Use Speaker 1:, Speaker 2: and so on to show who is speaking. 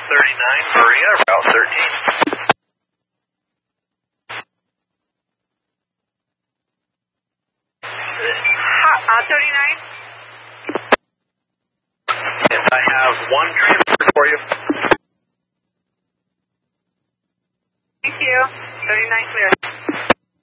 Speaker 1: 39 Maria, Route 13.
Speaker 2: 39?
Speaker 1: Yes, I have one transfer for you.
Speaker 2: Thank you. 39 clear.